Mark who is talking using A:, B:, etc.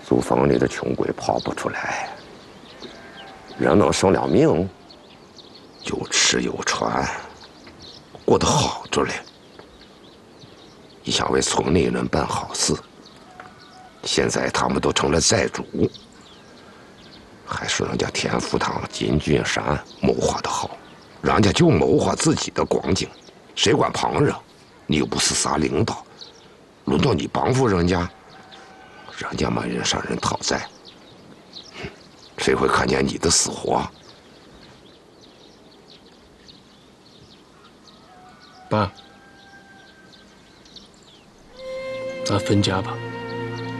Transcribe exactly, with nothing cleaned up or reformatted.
A: 祖坟里的穷鬼跑不出来，人能生了命，有吃有穿，过得好着嘞。你想为村里人办好事，现在他们都成了债主，还是人家田福堂、金俊山谋划的好，人家就谋划自己的光景，谁管旁人？你又不是啥领导，轮到你帮扶人家？人家嘛人上人讨债，谁会看见你的死活？
B: 爸，咱分家吧。